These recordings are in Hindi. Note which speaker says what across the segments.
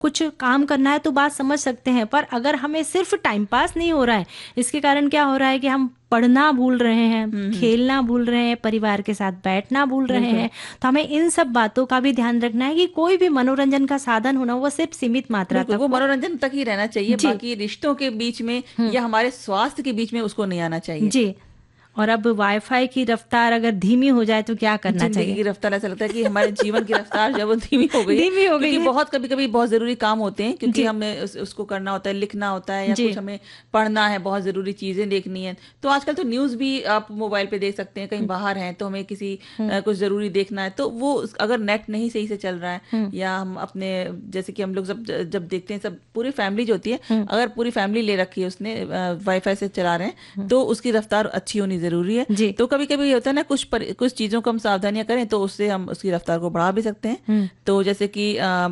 Speaker 1: कुछ काम करना है तो बात समझ सकते हैं, पर अगर हमें सिर्फ टाइम पास नहीं हो रहा है, इसके कारण क्या हो रहा है कि हम पढ़ना भूल रहे हैं, खेलना भूल रहे हैं, परिवार के साथ बैठना भूल रहे
Speaker 2: बिल्कुल
Speaker 1: हैं। तो हमें इन सब बातों का भी ध्यान रखना है कि कोई भी मनोरंजन का साधन होना वो सिर्फ सीमित मात्रा
Speaker 2: बिल्कुल,
Speaker 1: तक
Speaker 2: वो
Speaker 1: हो।
Speaker 2: मनोरंजन तक ही रहना चाहिए,
Speaker 1: जी।
Speaker 2: बाकी रिश्तों के बीच में या हमारे स्वास्थ्य के बीच में उसको नहीं आना चाहिए।
Speaker 1: जी। और अब वाईफाई की रफ्तार अगर धीमी हो जाए तो क्या करना
Speaker 2: जिंदगी
Speaker 1: चाहिए?
Speaker 2: की रफ्तार, ऐसा लगता है कि हमारे जीवन की रफ्तार जो है वो धीमी हो गई है,
Speaker 1: धीमी हो गई
Speaker 2: क्योंकि
Speaker 1: है।
Speaker 2: बहुत कभी कभी बहुत जरूरी काम होते हैं, क्योंकि
Speaker 1: जी।
Speaker 2: हमें उसको करना होता है, लिखना होता है, या
Speaker 1: जी।
Speaker 2: कुछ हमें पढ़ना है, बहुत जरूरी चीजें देखनी है। तो आजकल तो न्यूज भी आप मोबाइल पे देख सकते हैं, कहीं बाहर हैं तो हमें किसी कुछ जरूरी देखना है, तो वो अगर नेट नहीं सही से चल रहा है, या हम अपने जैसे कि हम लोग जब जब देखते हैं, सब पूरी फैमिली जो होती है, अगर पूरी फैमिली ले रखी है उसने, वाईफाई से चला रहे हैं, तो उसकी रफ्तार अच्छी होनी जरूरी है।
Speaker 1: जी।
Speaker 2: तो कभी कभी होता है ना, कुछ चीजों को हम सावधानियां करें तो उससे हम उसकी रफ्तार को बढ़ा भी सकते हैं। तो जैसे कि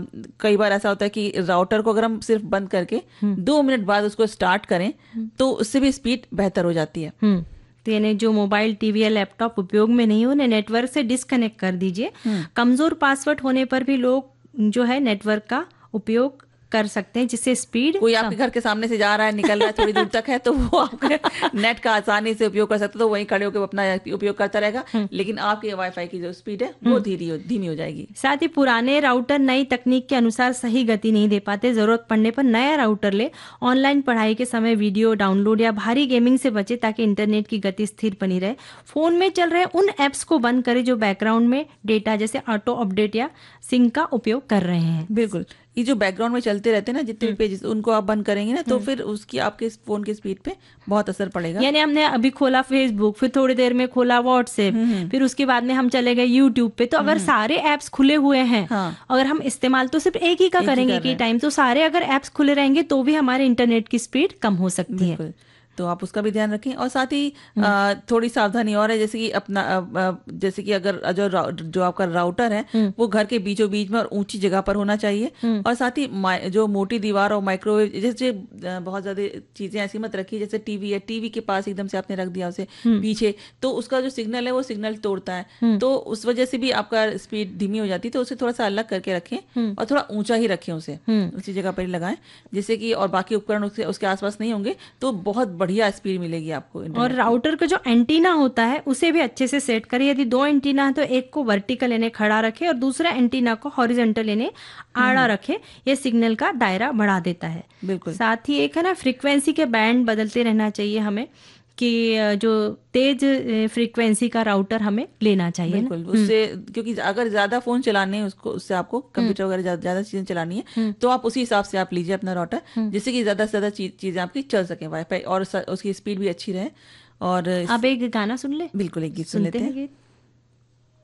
Speaker 2: कई बार ऐसा होता है कि राउटर को अगर हम सिर्फ बंद करके 2 मिनट बाद उसको स्टार्ट करें, तो उससे भी स्पीड बेहतर हो जाती है।
Speaker 1: तो यानी जो मोबाइल, टीवी या लैपटॉप उपयोग में नहीं हो, उन्हें नेटवर्क से डिस्कनेक्ट कर दीजिए। कमजोर पासवर्ड होने पर भी लोग जो है नेटवर्क का उपयोग कर सकते हैं, जिससे स्पीड
Speaker 2: कोई
Speaker 1: कम।
Speaker 2: आपके घर के सामने से जा रहा है, निकल रहा है, थोड़ी दूर तक है, तो वो आपके नेट का आसानी से उपयोग कर सकता है, तो वहीं खड़े होकर अपना उपयोग करता रहेगा, लेकिन आपके वाईफाई की जो स्पीड है वो धीमी हो जाएगी।
Speaker 1: साथ ही पुराने राउटर नई तकनीक के अनुसार सही गति नहीं दे पाते, जरूरत पड़ने पर नया राउटर ले। ऑनलाइन पढ़ाई के समय वीडियो डाउनलोड या भारी गेमिंग से बचे, ताकि इंटरनेट की गति स्थिर बनी रहे। फोन में चल रहे उन एप्स को बंद करें जो बैकग्राउंड में डेटा जैसे ऑटो अपडेट या सिंक का उपयोग कर रहे हैं।
Speaker 2: बिल्कुल, ये जो बैकग्राउंड में चलते रहते हैं ना जितने भी पेजेस, उनको आप बंद करेंगे ना, तो फिर उसकी आपके फोन की स्पीड पे बहुत असर पड़ेगा।
Speaker 1: यानी हमने अभी खोला फेसबुक, फिर थोड़ी देर में खोला व्हाट्सएप, फिर उसके बाद में हम चले गए यूट्यूब पे, तो अगर सारे ऐप्स खुले हुए हैं,
Speaker 2: हाँ,
Speaker 1: अगर हम इस्तेमाल तो सिर्फ एक ही का
Speaker 2: एक ही
Speaker 1: करेंगे
Speaker 2: कर रहे
Speaker 1: कि
Speaker 2: हैं।
Speaker 1: टाइम, तो सारे अगर ऐप्स खुले रहेंगे तो भी हमारे इंटरनेट की स्पीड कम हो सकती है।
Speaker 2: बिल्कुल, तो आप उसका भी ध्यान रखें। और साथ ही थोड़ी सावधानी और है, जैसे कि अपना जैसे कि अगर जो आपका राउटर है वो घर के बीचों बीच में और ऊंची जगह पर होना चाहिए। और साथ ही जो मोटी दीवार और माइक्रोवेव जैसे बहुत ज्यादा चीजें ऐसी मत रखिए, जैसे टीवी है, टीवी के पास एकदम से आपने रख दिया उसे पीछे, तो उसका जो सिग्नल है वो सिग्नल तोड़ता है, तो उस वजह से भी आपका स्पीड धीमी हो जाती है। तो उसे थोड़ा सा अलग करके रखें और थोड़ा ऊंचा ही रखें उसे, उसी जगह पर ही लगाएं, जिससे कि और बाकी उपकरण उसके आसपास नहीं होंगे, तो बहुत बढ़िया स्पीड मिलेगी आपको
Speaker 1: और
Speaker 2: इंटरनेट की।
Speaker 1: राउटर का जो एंटीना होता है उसे भी अच्छे से सेट करें। यदि 2 एंटीना है तो एक को वर्टिकल यानी खड़ा रखें और दूसरा एंटीना को हॉरिजॉन्टल यानी आड़ा रखें। यह सिग्नल का दायरा बढ़ा देता है।
Speaker 2: बिल्कुल,
Speaker 1: साथ ही एक है ना, फ्रीक्वेंसी के बैंड बदलते रहना चाहिए हमें, कि जो तेज फ्रीक्वेंसी का राउटर हमें लेना चाहिए ना।
Speaker 2: बिल्कुल, उससे क्योंकि अगर ज्यादा फोन चलाने हैं उसको, उससे आपको कंप्यूटर वगैरह ज्यादा चीजें चलानी है, तो आप उसी हिसाब से आप लीजिए अपना राउटर, जिससे कि ज्यादा से ज्यादा चीजें आपकी चल सके वाईफाई, और उसकी स्पीड भी अच्छी रहे। और
Speaker 1: अब एक गाना सुन ले,
Speaker 2: बिल्कुल, एक गीत सुन
Speaker 1: सुनते
Speaker 2: लेते
Speaker 1: हैं
Speaker 2: हैं।
Speaker 1: गीत।